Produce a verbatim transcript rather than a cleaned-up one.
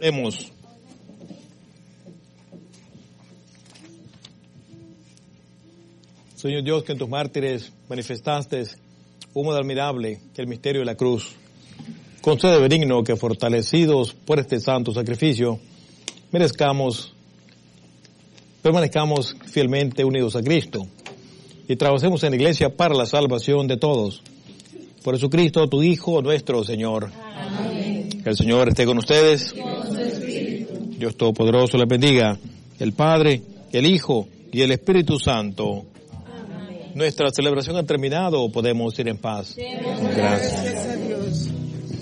Hemos. Señor Dios, que en tus mártires manifestaste humo de admirable que el misterio de la cruz. Concede benigno que fortalecidos por este santo sacrificio, merezcamos, permanezcamos fielmente unidos a Cristo y trabajemos en la iglesia para la salvación de todos. Por Jesucristo, tu Hijo, nuestro Señor. Amén. El Señor esté con ustedes. Con su espíritu. Dios Todopoderoso les bendiga, el Padre, el Hijo y el Espíritu Santo. Amén. Nuestra celebración ha terminado, podemos ir en paz. Gracias.